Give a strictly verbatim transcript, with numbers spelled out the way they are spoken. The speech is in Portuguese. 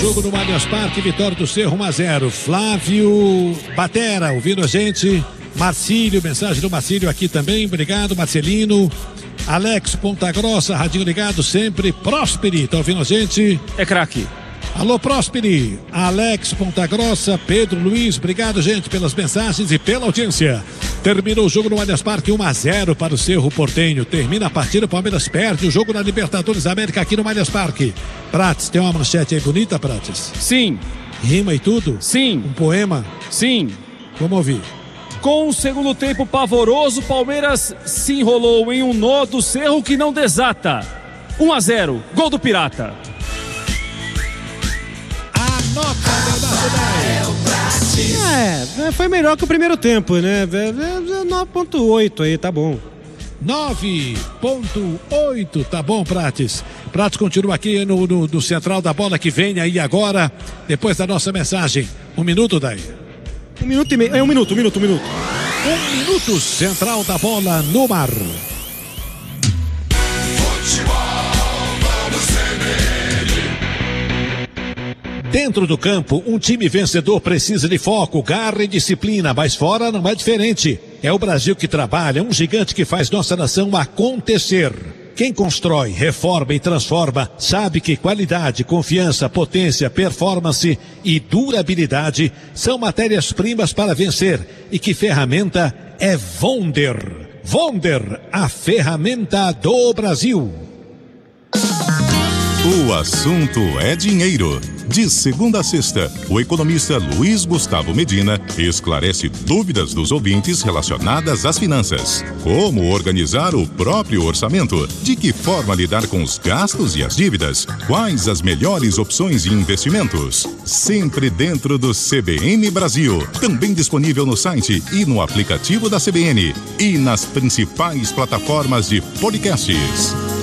jogo no Allianz Parque, vitória do Cerro um a zero. Flávio Batera, ouvindo a gente. Marcílio, mensagem do Marcílio aqui também, obrigado Marcelino. Alex Ponta Grossa, radinho ligado sempre. Prósperi, tá ouvindo a gente? É craque. Alô Prósperi, Alex Ponta Grossa, Pedro Luiz, obrigado gente pelas mensagens e pela audiência. Terminou o jogo no Allianz Parque, um a zero para o Cerro Porteño. Termina a partida, o Palmeiras perde o jogo na Libertadores América aqui no Allianz Parque. Prates, tem uma manchete aí bonita, Prates? Sim. Rima e tudo? Sim. Um poema? Sim. Vamos ouvir. Com o segundo tempo pavoroso, Palmeiras se enrolou em um nó do Cerro que não desata. um a zero, gol do Pirata. É, foi melhor que o primeiro tempo, né? nove ponto oito aí, tá bom. nove ponto oito, tá bom, Prates? Prates continua aqui no, no, no central da bola que vem aí agora, depois da nossa mensagem. Um minuto daí. Um minuto e meio, é um minuto, um minuto, um minuto. Um minuto, central da bola no mar. Dentro do campo, um time vencedor precisa de foco, garra e disciplina, mas fora não é diferente. É o Brasil que trabalha, um gigante que faz nossa nação acontecer. Quem constrói, reforma e transforma sabe que qualidade, confiança, potência, performance e durabilidade são matérias-primas para vencer e que ferramenta é Vonder. Vonder, a ferramenta do Brasil. O assunto é dinheiro. De segunda a sexta, o economista Luiz Gustavo Medina esclarece dúvidas dos ouvintes relacionadas às finanças. Como organizar o próprio orçamento? De que forma lidar com os gastos e as dívidas? Quais as melhores opções de investimentos? Sempre dentro do C B N Brasil. Também disponível no site e no aplicativo da C B N. E nas principais plataformas de podcasts.